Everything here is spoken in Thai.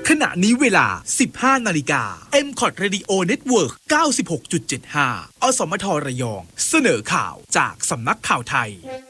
ขณะนี้เวลา 15 นาฬิกา MCOT Radio Network 96.75 อสมทระยอง เสนอข่าวจากสำนักข่าวไทย